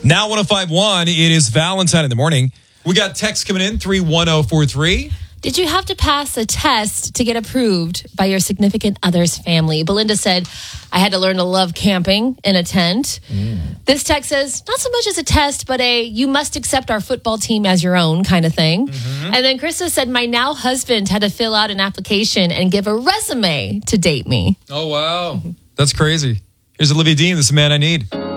Now 105.1, it is Valentine in the morning. We got text coming in, 31043. Did you have to pass a test to get approved by your significant other's family? Belinda said, I had to learn to love camping in a tent. This text says, not so much as a test, but you must accept our football team as your own kind of thing. And then Krista said, my now husband had to fill out an application and give a resume to date me. Oh, wow. That's crazy. Here's Olivia Dean. This is a Man I Need.